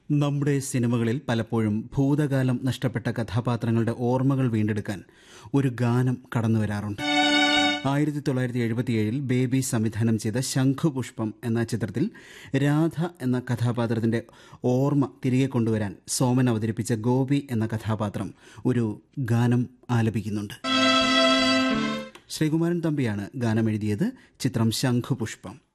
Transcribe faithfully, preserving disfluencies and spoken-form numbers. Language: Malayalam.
നമ്മുടെ സിനിമകളിൽ പലപ്പോഴും ഭൂതകാലം നഷ്ടപ്പെട്ട കഥാപാത്രങ്ങളുടെ ഓർമ്മകൾ വീണ്ടെടുക്കാൻ ഒരു ഗാനം കടന്നുവരാറുണ്ട്. ആയിരത്തി തൊള്ളായിരത്തി എഴുപത്തിയേഴിൽ ബേബി സംവിധാനം ചെയ്ത ശംഖുപുഷ്പം എന്ന ചിത്രത്തിൽ രാധ എന്ന കഥാപാത്രത്തിന്റെ ഓർമ്മ തിരികെ കൊണ്ടുവരാൻ സോമൻ അവതരിപ്പിച്ച ഗോപി എന്ന കഥാപാത്രം ഒരു ഗാനം ആലപിക്കുന്നുണ്ട്. ശ്രീകുമാരൻ തമ്പിയാണ് ഗാനം എഴുതിയത്. ചിത്രം ശംഖുപുഷ്പം.